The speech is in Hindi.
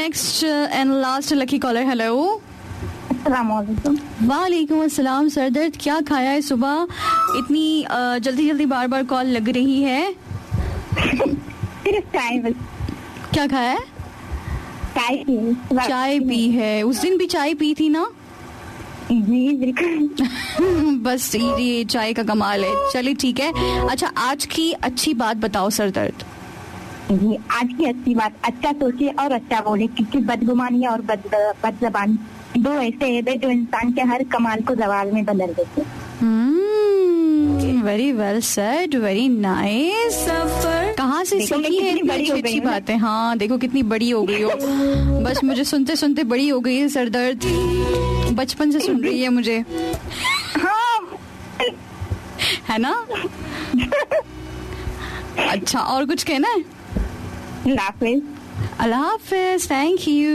Next and last lucky collar. Hello. वालेकुम अस्सलाम. सर दर्द क्या खाया है सुबह? इतनी जल्दी जल्दी बार बार कॉल लग रही है. सिर्फ चाय बस. क्या खाया है? चाय पी है. उस दिन भी चाय पी थी ना? जी बिल्कुल. बस ये चाय का कमाल है. चलिए ठीक है. अच्छा, आज की अच्छी बात बताओ सर दर्द. जी, आज की अच्छी बात, अच्छा सोचिए और अच्छा बोले, क्योंकि बदगुमानी और बदजबानी दो ऐसे है जो इंसान के हर कमाल को जवाल में बदल देते. Very well said, very nice. कहाँ से सीखी है इतनी अच्छी बात है. हाँ देखो कितनी बड़ी हो गई हो. बस मुझे सुनते सुनते बड़ी हो गई है सर दर्द. बचपन से सुन रही है मुझे. हाँ है ना. अच्छा, और कुछ कहना है? अल्लाह हाफिज. अल्लाह हाफिज. Thank you.